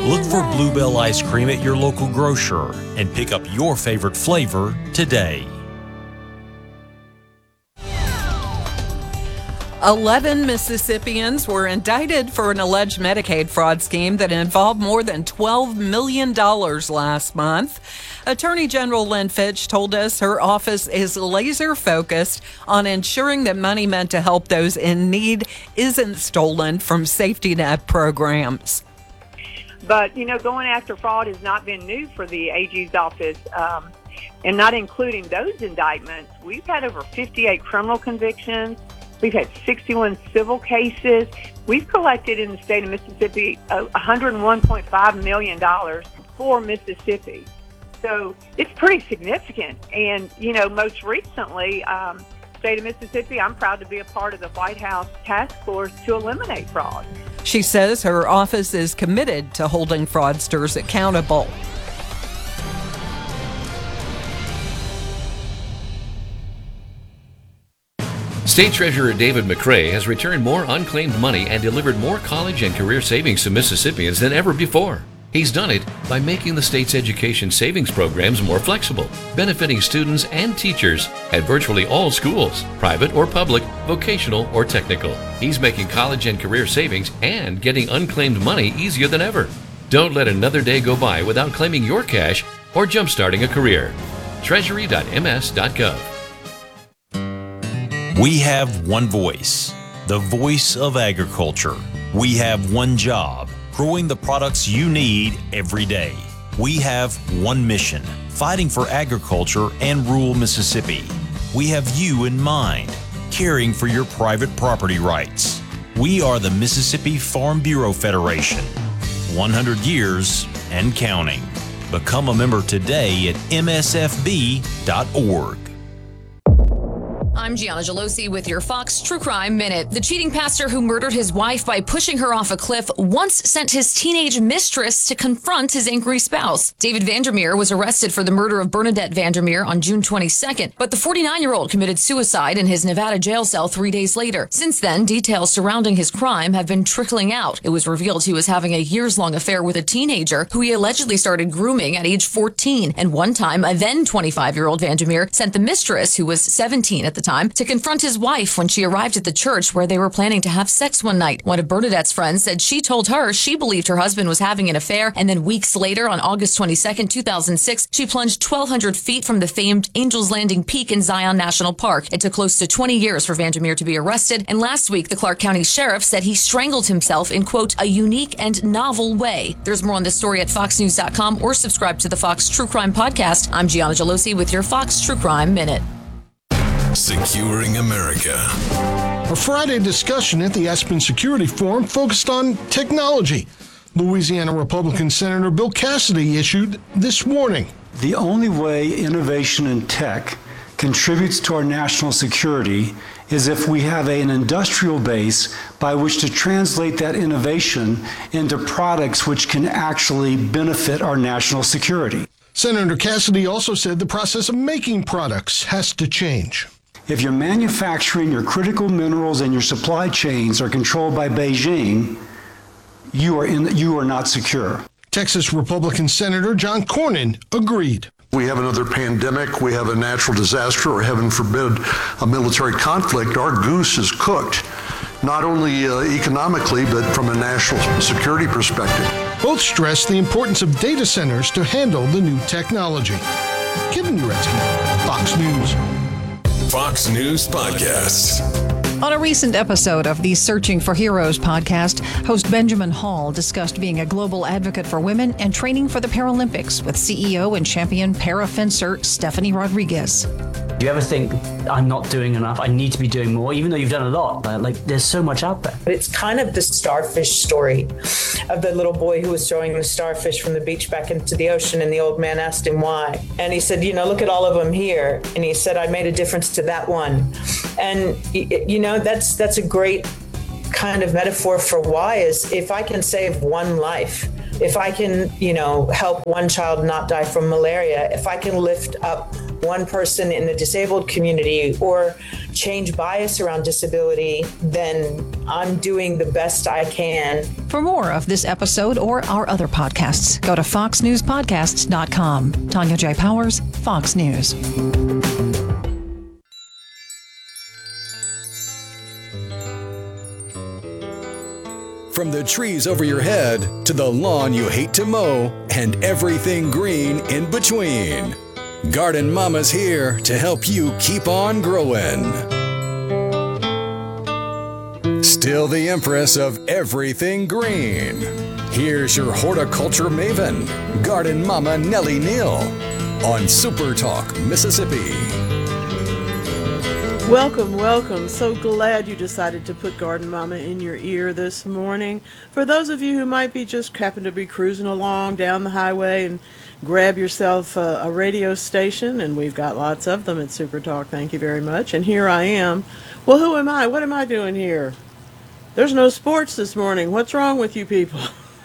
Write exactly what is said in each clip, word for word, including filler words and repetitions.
Look for Bluebell ice cream at your local grocer and pick up your favorite flavor today. Eleven Mississippians were indicted for an alleged Medicaid fraud scheme that involved more than twelve million dollars last month. Attorney General Lynn Fitch told us her office is laser focused on ensuring that money meant to help those in need isn't stolen from safety net programs. But, you know, going after fraud has not been new for the A G's office, um, and not including those indictments. We've had over fifty-eight criminal convictions. We've had sixty-one civil cases. We've collected in the state of Mississippi uh, one hundred one point five million dollars for Mississippi. So it's pretty significant. And, you know, most recently, um, state of Mississippi, I'm proud to be a part of the White House task force to eliminate fraud. She says her office is committed to holding fraudsters accountable. State Treasurer David McRae has returned more unclaimed money and delivered more college and career savings to Mississippians than ever before. He's done it by making the state's education savings programs more flexible, benefiting students and teachers at virtually all schools, private or public, vocational or technical. He's making college and career savings and getting unclaimed money easier than ever. Don't let another day go by without claiming your cash or jumpstarting a career. treasury dot m s dot gov. We have one voice, the voice of agriculture. We have one job, growing the products you need every day. We have one mission, fighting for agriculture and rural Mississippi. We have you in mind, caring for your private property rights. We are the Mississippi Farm Bureau Federation, one hundred years and counting. Become a member today at m s f b dot org. I'm Gianna Gelosi with your Fox True Crime Minute. The cheating pastor who murdered his wife by pushing her off a cliff once sent his teenage mistress to confront his angry spouse. David Vandermeer was arrested for the murder of Bernadette Vandermeer on June twenty-second, but the forty-nine-year-old committed suicide in his Nevada jail cell three days later. Since then, details surrounding his crime have been trickling out. It was revealed he was having a years-long affair with a teenager who he allegedly started grooming at age fourteen, and one time, a then twenty-five-year-old Vandermeer sent the mistress, who was seventeen at the time, to confront his wife when she arrived at the church where they were planning to have sex one night. One of Bernadette's friends said she told her she believed her husband was having an affair, and then weeks later, on August twenty-second, two thousand six, she plunged twelve hundred feet from the famed Angel's Landing Peak in Zion National Park. It took close to twenty years for Vandermeer to be arrested, and last week the Clark County Sheriff said he strangled himself in, quote, a unique and novel way. There's more on this story at fox news dot com or subscribe to the Fox True Crime Podcast. I'm Gianna Gelosi with your Fox True Crime Minute. Securing America. A Friday discussion at the Aspen Security Forum focused on technology. Louisiana Republican Senator Bill Cassidy issued this warning. The only way innovation in tech contributes to our national security is if we have an industrial base by which to translate that innovation into products which can actually benefit our national security. Senator Cassidy also said the process of making products has to change. If your manufacturing, your critical minerals, and your supply chains are controlled by Beijing, you are in, you are not secure. Texas Republican Senator John Cornyn agreed. We have another pandemic, we have a natural disaster, or heaven forbid, a military conflict. Our goose is cooked, not only uh, economically, but from a national security perspective. Both stress the importance of data centers to handle the new technology. Kevin Uretsky, Fox News. Fox News Podcasts. On a recent episode of the Searching for Heroes podcast, host Benjamin Hall discussed being a global advocate for women and training for the Paralympics with C E O and champion para-fencer Stephanie Rodriguez. Do you ever think, I'm not doing enough, I need to be doing more, even though you've done a lot? Like, there's so much out there. It's kind of the starfish story of the little boy who was throwing the starfish from the beach back into the ocean, and the old man asked him why. And he said, you know, look at all of them here. And he said, I made a difference to that one. And, you know, that's that's a great kind of metaphor for why, is if I can save one life, if I can, you know, help one child not die from malaria, if I can lift up one person in the disabled community, or change bias around disability, then I'm doing the best I can. For more of this episode or our other podcasts, go to fox news podcasts dot com. Tanya J. Powers, Fox News. From the trees over your head to the lawn you hate to mow and everything green in between, Garden Mama's here to help you keep on growing. Still the empress of everything green. Here's your horticulture maven, Garden Mama Nellie Neal, on Super Talk, Mississippi. Welcome, welcome. So glad you decided to put Garden Mama in your ear this morning. For those of you who might be just happen to be cruising along down the highway and grab yourself a, a radio station, and we've got lots of them at Super Talk, thank you very much. And here I am. Well, who am I? What am I doing here? There's no sports this morning. What's wrong with you people?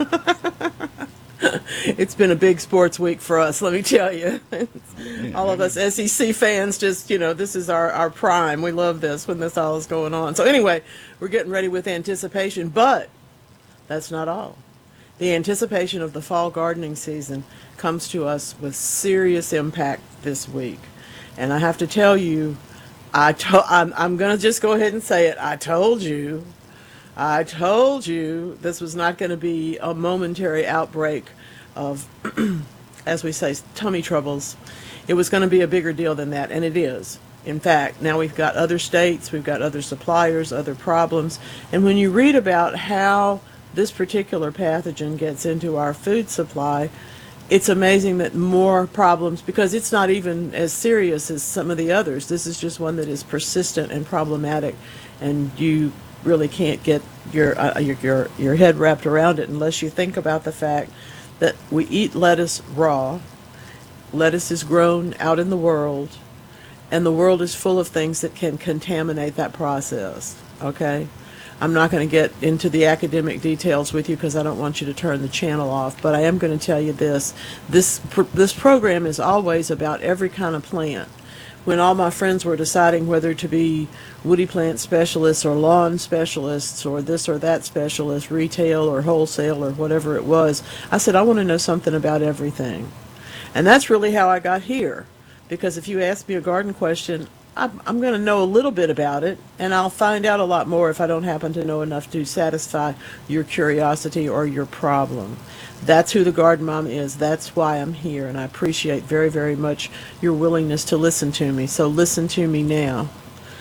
It's been a big sports week for us, let me tell you. All of us S E C fans just, you know, this is our, our prime. We love this when this all is going on. So anyway, we're getting ready with anticipation, but that's not all. The anticipation of the fall gardening season comes to us with serious impact this week. And I have to tell you, I to- I'm, I'm going to just go ahead and say it. I told you. I told you this was not going to be a momentary outbreak of, as we say, tummy troubles. It was going to be a bigger deal than that, and it is. In fact, now we've got other states, we've got other suppliers, other problems, and when you read about how this particular pathogen gets into our food supply, it's amazing that more problems, because it's not even as serious as some of the others. This is just one that is persistent and problematic, and you really can't get your, uh, your your your head wrapped around it unless you think about the fact that we eat lettuce raw. Lettuce is grown out in the world, and the world is full of things that can contaminate that process. Okay? I'm not going to get into the academic details with you because I don't want you to turn the channel off, but I am going to tell you this. This pr- this program is always about every kind of plant. When all my friends were deciding whether to be woody plant specialists or lawn specialists or this or that specialist, retail or wholesale or whatever it was, I said, I want to know something about everything. And that's really how I got here. Because if you ask me a garden question, I'm, I'm going to know a little bit about it, and I'll find out a lot more if I don't happen to know enough to satisfy your curiosity or your problem. That's who the Garden Mom is. That's why I'm here, and I appreciate very, very much your willingness to listen to me. So listen to me now.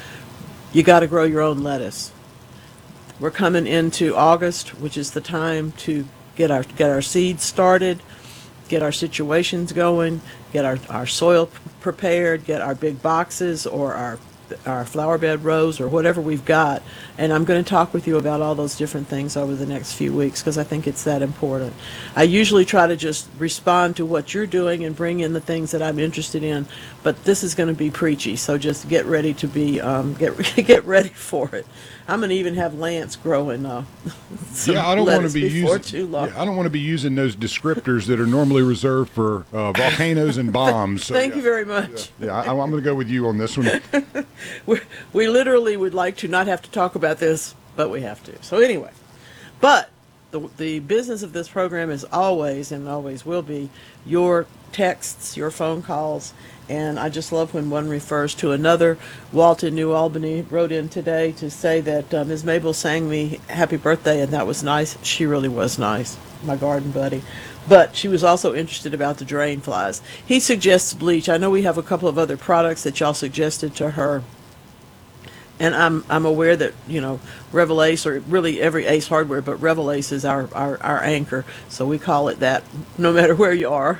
You got to grow your own lettuce. We're coming into August, which is the time to get our get our seeds started, get our situations going, get our, our soil prepared, get our big boxes or our our flower bed rows or whatever we've got. And I'm going to talk with you about all those different things over the next few weeks because I think it's that important. I usually try to just respond to what you're doing and bring in the things that I'm interested in, but this is going to be preachy, so just get ready to be um, get get ready for it. I'm going to even have Lance growing uh, some yeah, I don't want to be using. Too long. Yeah, I don't want to be using those descriptors that are normally reserved for uh, volcanoes and bombs. So, Thank yeah. you very much. Yeah, yeah I, I'm going to go with you on this one. we we literally would like to not have to talk about this, but we have to. So anyway, but the the business of this program is always and always will be your texts, your phone calls. And I just love when one refers to another. Walt in New Albany wrote in today to say that uh, Miz Mabel sang me happy birthday, and that was nice. She really was nice, my garden buddy. But she was also interested about the drain flies. He suggests bleach. I know we have a couple of other products that y'all suggested to her. And I'm I'm aware that, you know, Revelace, or really every Ace Hardware, but Revelace is our, our, our anchor. So we call it that no matter where you are.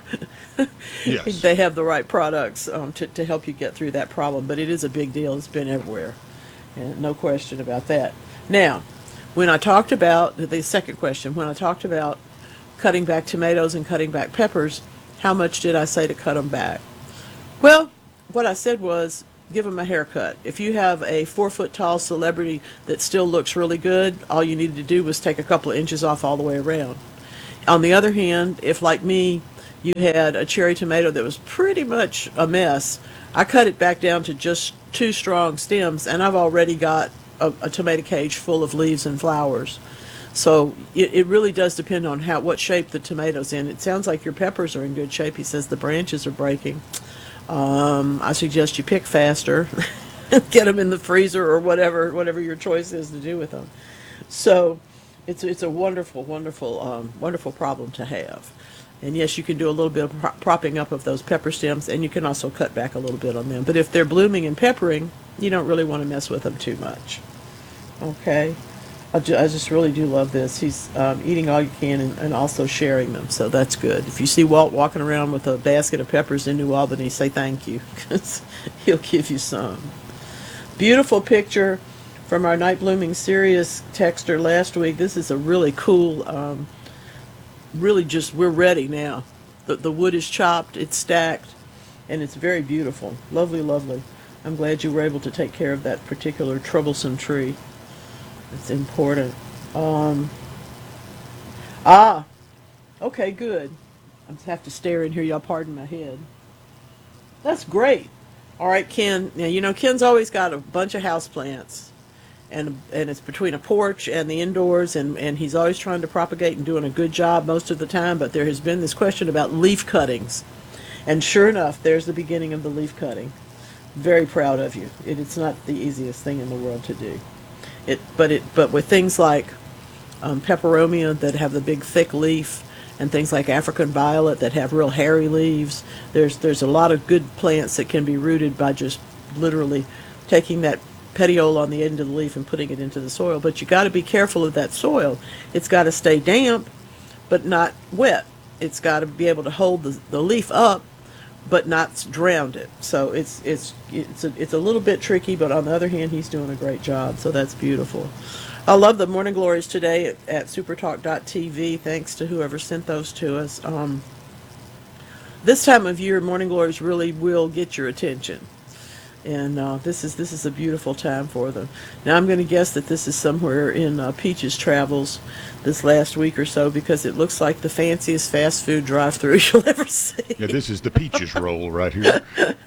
Yes. They have the right products um, to, to help you get through that problem. But it is a big deal. It's been everywhere. And no question about that. Now, when I talked about, the second question, when I talked about cutting back tomatoes and cutting back peppers, how much did I say to cut them back? Well, what I said was, give them a haircut. If you have a four-foot-tall celebrity that still looks really good, all you needed to do was take a couple of inches off all the way around. On the other hand, if, like me, you had a cherry tomato that was pretty much a mess. I cut it back down to just two strong stems, and I've already got a, a tomato cage full of leaves and flowers. So it, it really does depend on how what shape the tomato's in. It sounds like your peppers are in good shape. He says the branches are breaking. Um, I suggest you pick faster, get them in the freezer or whatever whatever your choice is to do with them. So it's it's a wonderful, wonderful, um, wonderful problem to have. And yes, you can do a little bit of pro- propping up of those pepper stems, and you can also cut back a little bit on them. But if they're blooming and peppering, you don't really want to mess with them too much. Okay. I, ju- I just really do love this. He's um, eating all you can and, and also sharing them, so that's good. If you see Walt walking around with a basket of peppers in New Albany, say thank you, because he'll give you some. Beautiful picture from our Night Blooming Sirius texter last week. This is a really cool, um, really just, we're ready now. The, the wood is chopped, it's stacked, and it's very beautiful. Lovely, lovely. I'm glad you were able to take care of that particular troublesome tree. It's important. Um, ah, okay, good. I just have to stare in here. Y'all pardon my head. That's great. All right, Ken. Now, you know, Ken's always got a bunch of houseplants, and and it's between a porch and the indoors, and, and he's always trying to propagate and doing a good job most of the time, but there has been this question about leaf cuttings. And sure enough, there's the beginning of the leaf cutting. Very proud of you. It, it's not the easiest thing in the world to do. It, but it, but with things like um, peperomia that have the big thick leaf, and things like African violet that have real hairy leaves, there's there's a lot of good plants that can be rooted by just literally taking that petiole on the end of the leaf and putting it into the soil. But you got to be careful of that soil. It's got to stay damp, but not wet. It's got to be able to hold the, the leaf up, but not drowned it. So it's it's it's a, it's a little bit tricky, but on the other hand, he's doing a great job. So that's beautiful. I love the Morning Glories today at, at supertalk dot t v. Thanks to whoever sent those to us. Um, this time of year, Morning Glories really will get your attention, and uh, this is this is a beautiful time for them. Now I'm going to guess that this is somewhere in uh, Peach's travels this last week or so, because it looks like the fanciest fast food drive-through you'll ever see. Yeah, this is the Peaches roll right here.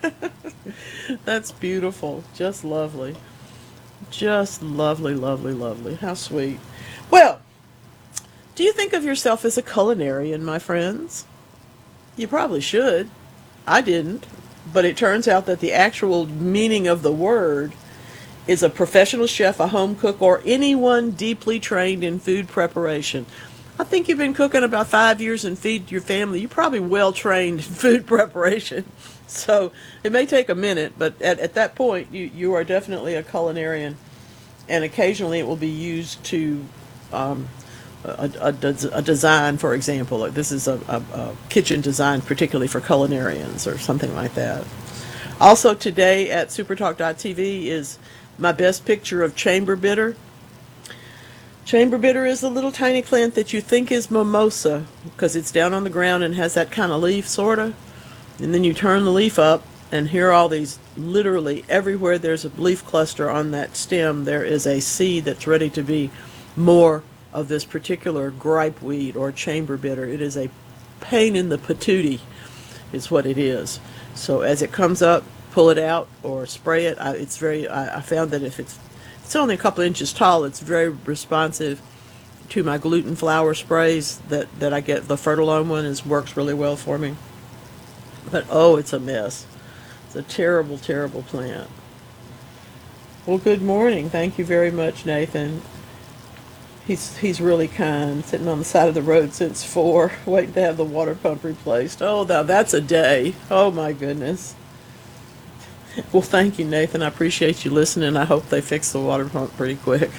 That's beautiful. Just lovely. Just lovely, lovely, lovely. How sweet. Well, do you think of yourself as a culinarian, my friends? You probably should. I didn't. But it turns out that the actual meaning of the word is a professional chef, a home cook, or anyone deeply trained in food preparation. I think you've been cooking about five years and feed your family. You're probably well trained in food preparation. So it may take a minute, but at, at that point, you, you are definitely a culinarian. And occasionally it will be used to um, a, a, a design, for example. Like this is a, a, a kitchen design particularly for culinarians or something like that. Also today at supertalk dot t v is my best picture of chamber bitter. Chamber bitter is a little tiny plant that you think is mimosa because it's down on the ground and has that kind of leaf, sort of. And then you turn the leaf up, and here are all these, literally everywhere there's a leaf cluster on that stem, there is a seed that's ready to be more of this particular gripeweed or chamber bitter. It is a pain in the patootie is what it is. So as it comes up, pull it out or spray it. I, it's very. I, I found that if it's it's only a couple inches tall, it's very responsive to my gluten flour sprays that, that I get. The Fertilome one is works really well for me. But oh, it's a mess. It's a terrible, terrible plant. Well, good morning. Thank you very much, Nathan. He's he's really kind, sitting on the side of the road since four, waiting to have the water pump replaced. Oh, now that's a day. Oh, my goodness. Well, thank you, Nathan. I appreciate you listening. I hope they fix the water pump pretty quick.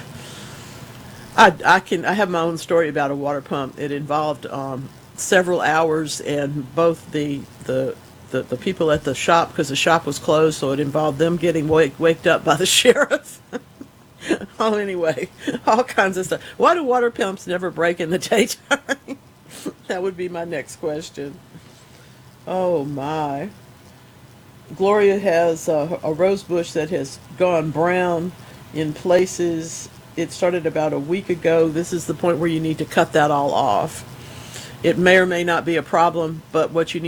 I, I can I have my own story about a water pump. It involved um, several hours, and both the the the, the people at the shop, because the shop was closed, so it involved them getting wake, waked up by the sheriff. Oh, anyway, all kinds of stuff. Why do water pumps never break in the daytime? That would be my next question. Oh, my. Gloria has a, a rose bush that has gone brown in places. It started about a week ago. This is the point where you need to cut that all off. it may or may not be a problem, but what you need